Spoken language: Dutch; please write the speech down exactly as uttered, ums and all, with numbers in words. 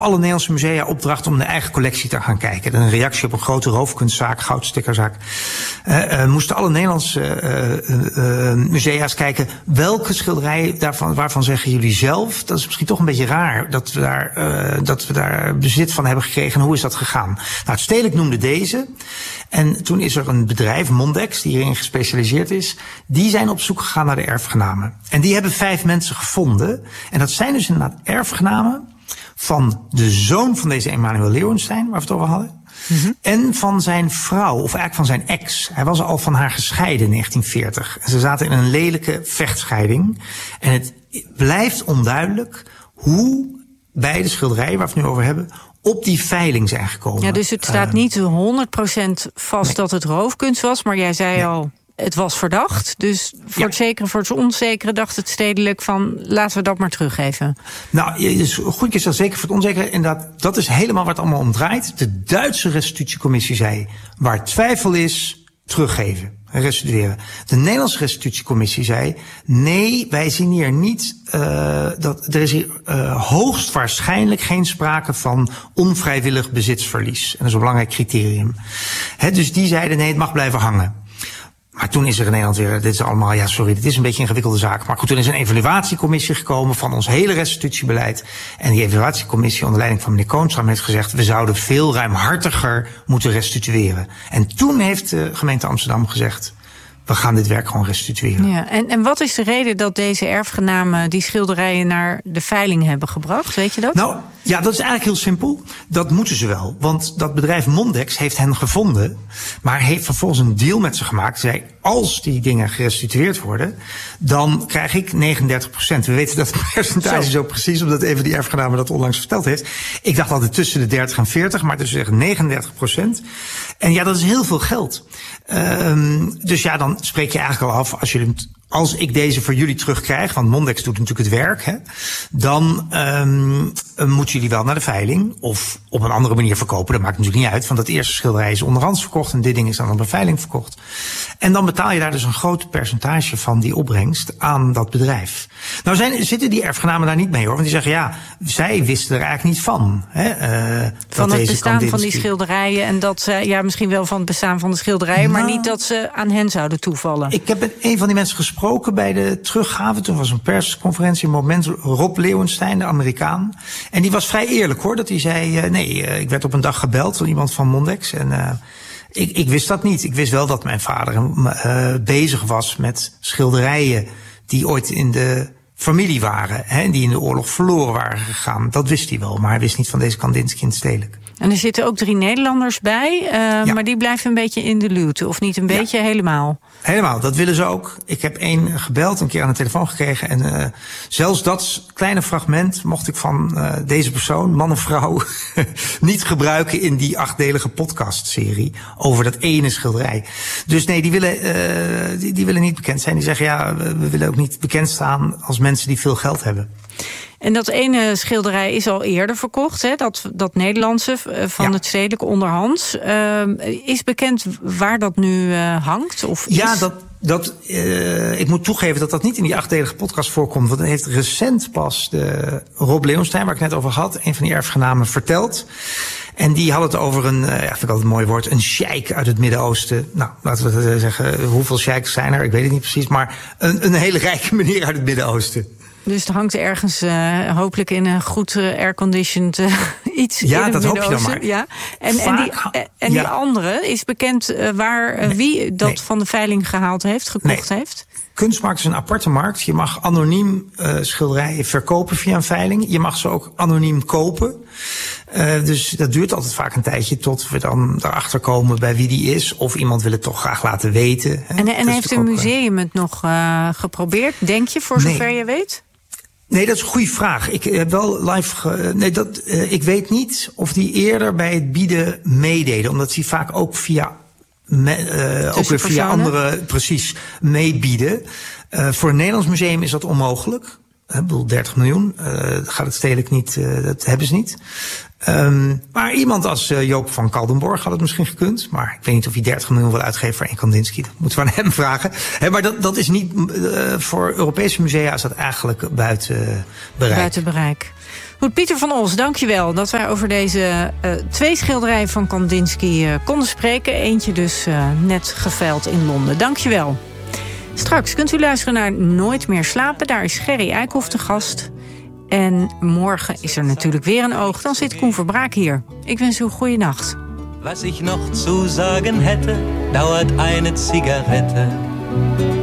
alle Nederlandse musea opdracht om de eigen collectie te gaan kijken. Een reactie op een grote roofkunstzaak, goudstickerzaak. Uh, uh, moesten alle Nederlandse uh, uh, musea's kijken welke schilderijen daarvan, waarvan zeggen jullie zelf, dat is misschien toch een beetje raar dat we daar, uh, dat we daar bezit van hebben gekregen. En hoe is dat gegaan? Nou, het Stedelijk noemde deze. En toen is er een bedrijf, Mondex, die hierin gespecialiseerd is. Die zijn op zoek gegaan naar de erfgenamen. En die hebben vijf mensen gevonden. En dat zijn dus inderdaad erfgenamen van de zoon van deze Emanuel Leeuwenstein, waar we het over hadden. Mm-hmm. En van zijn vrouw, of eigenlijk van zijn ex. Hij was al van haar gescheiden in negentien veertig. En ze zaten in een lelijke vechtscheiding. En het blijft onduidelijk hoe beide schilderijen, waar we het nu over hebben, op die veiling zijn gekomen. Ja, dus het staat uh, niet honderd procent vast nee. dat het roofkunst was, maar jij zei nee. al, het was verdacht. Dus voor ja. het zekere, voor het onzekere dacht het Stedelijk van, laten we dat maar teruggeven. Nou, dus goed is dat zeker voor het onzekere. Inderdaad, dat is helemaal waar het allemaal om draait. De Duitse restitutiecommissie zei, waar twijfel is, teruggeven. Restitueren. De Nederlandse restitutiecommissie zei, nee, wij zien hier niet, uh, dat er is hier uh, hoogstwaarschijnlijk geen sprake van onvrijwillig bezitsverlies. En dat is een belangrijk criterium. He, dus die zeiden, nee, het mag blijven hangen. Maar toen is er in Nederland weer, dit is allemaal, ja sorry, dit is een beetje een ingewikkelde zaak. Maar goed, toen is een evaluatiecommissie gekomen van ons hele restitutiebeleid. En die evaluatiecommissie onder leiding van meneer Koonstam heeft gezegd, we zouden veel ruimhartiger moeten restitueren. En toen heeft de gemeente Amsterdam gezegd, we gaan dit werk gewoon restitueren. Ja, en, en wat is de reden dat deze erfgenamen die schilderijen naar de veiling hebben gebracht? Weet je dat? Nou, ja, dat is eigenlijk heel simpel. Dat moeten ze wel. Want dat bedrijf Mondex heeft hen gevonden, maar heeft vervolgens een deal met ze gemaakt. Zei, als die dingen gerestitueerd worden, dan krijg ik negenendertig procent. We weten dat percentage zo. zo precies, omdat even die erfgename dat onlangs verteld heeft. Ik dacht altijd tussen de dertig en veertig, maar dus zeggen negenendertig procent. En ja, dat is heel veel geld. Um, dus ja, dan spreek je eigenlijk al af, als je als ik deze voor jullie terugkrijg, want Mondex doet natuurlijk het werk, hè, dan um, moeten jullie wel naar de veiling of op een andere manier verkopen. Dat maakt natuurlijk niet uit, want dat eerste schilderij is onderhands verkocht en dit ding is dan op een veiling verkocht. En dan betaal je daar dus een groot percentage van die opbrengst aan dat bedrijf. Nou zijn, zitten die erfgenamen daar niet mee hoor, want die zeggen ja, zij wisten er eigenlijk niet van. Hè, uh, van dat het deze bestaan Kandinsky... van die schilderijen en dat ze, ja misschien wel van het bestaan van de schilderijen, nou, maar niet dat ze aan hen zouden toevallen. Ik heb met een van die mensen gesproken bij de teruggave. Toen was een persconferentie, een moment, Rob Leeuwenstein, de Amerikaan. En die was vrij eerlijk hoor, dat hij zei, uh, nee, uh, ik werd op een dag gebeld door iemand van Mondex en uh, ik, ik wist dat niet. Ik wist wel dat mijn vader uh, bezig was met schilderijen die ooit in de familie waren, hè, die in de oorlog verloren waren gegaan. Dat wist hij wel, maar hij wist niet van deze Kandinsky in het Stedelijk. En er zitten ook drie Nederlanders bij, uh, ja. maar die blijven een beetje in de luwte, of niet een beetje, ja. helemaal? Helemaal, dat willen ze ook. Ik heb één gebeld, een keer aan de telefoon gekregen. En uh, zelfs dat kleine fragment mocht ik van uh, deze persoon, man of vrouw, niet gebruiken in die achtdelige podcastserie over dat ene schilderij. Dus nee, die willen, uh, die, die willen niet bekend zijn. Die zeggen ja, we, we willen ook niet bekend staan als mensen die veel geld hebben. En dat ene schilderij is al eerder verkocht, hè? Dat, dat Nederlandse van ja. het Stedelijk onderhands. Uh, is bekend waar dat nu uh, hangt? Of ja, is... dat, dat, uh, ik moet toegeven dat dat niet in die achtdelige podcast voorkomt. Want dat heeft recent pas de Rob Leeuwenstein, waar ik net over had, een van die erfgenamen, verteld. En die had het over een, uh, ja, vind ik altijd een mooi woord, een sheik uit het Midden-Oosten. Nou, laten we zeggen, hoeveel sheiks zijn er? Ik weet het niet precies, maar een, een hele rijke meneer uit het Midden-Oosten. Dus het hangt ergens uh, hopelijk in een goed uh, airconditioned uh, iets ja, in het dat hoop je dan maar. Ja. En, en, die, en ja. die andere, is bekend uh, waar uh, nee, wie dat nee. van de veiling gehaald heeft, gekocht nee. heeft? Kunstmarkt is een aparte markt. Je mag anoniem uh, schilderijen verkopen via een veiling. Je mag ze ook anoniem kopen. Uh, dus dat duurt altijd vaak een tijdje tot we dan erachter komen bij wie die is. Of iemand wil het toch graag laten weten. Hè. En, en heeft een museum het nog uh, geprobeerd, denk je, voor zover nee. je weet? Nee, dat is een goede vraag. Ik heb wel live. Ge, nee, dat, uh, ik weet niet of die eerder bij het bieden meededen, omdat die vaak ook via, me, uh, ook weer via andere, precies, meebieden. Uh, voor een Nederlands museum is dat onmogelijk. Ik bedoel, dertig miljoen. Uh, dat gaat het Stedelijk niet. Uh, dat hebben ze niet. Um, maar iemand als uh, Joop van Kaldenborg had het misschien gekund. Maar ik weet niet of hij dertig miljoen wil uitgeven voor één Kandinsky. Dat moeten we aan hem vragen. He, maar dat, dat is niet, uh, voor Europese musea is dat eigenlijk buiten bereik. Buiten bereik. Goed, Pieter van Os, dankjewel dat wij over deze uh, twee schilderijen van Kandinsky uh, konden spreken. Eentje dus uh, net geveild in Londen. Dankjewel. Straks kunt u luisteren naar Nooit meer slapen. Daar is Gerry Eikhoff te gast. En morgen is er natuurlijk weer een oog. Dan zit Koen Verbraak hier. Ik wens u een goede nacht. Was ich noch zu sagen hätte, dauert eine Zigarette.